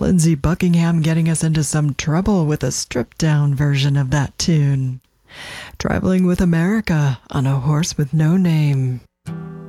Lindsey Buckingham getting us into some trouble with a stripped-down version of that tune. Traveling with America on A Horse with No Name.